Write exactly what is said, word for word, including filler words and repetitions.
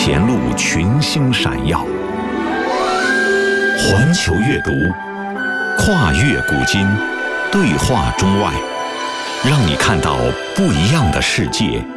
前路群星闪耀。环球阅读，跨越古今，对话中外，让你看到不一样的世界，